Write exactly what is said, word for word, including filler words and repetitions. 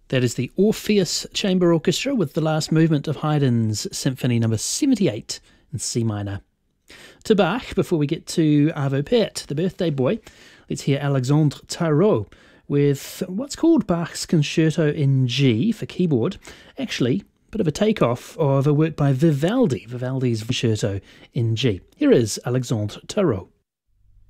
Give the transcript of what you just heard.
That is the Orpheus Chamber Orchestra with the last movement of Haydn's Symphony number seventy-eight in C minor. To Bach, before we get to Arvo Pärt, the birthday boy, let's hear Alexandre Tarot with what's called Bach's Concerto in G for keyboard. Actually, a bit of a takeoff of a work by Vivaldi, Vivaldi's Concerto in G. Here is Alexandre Tarot.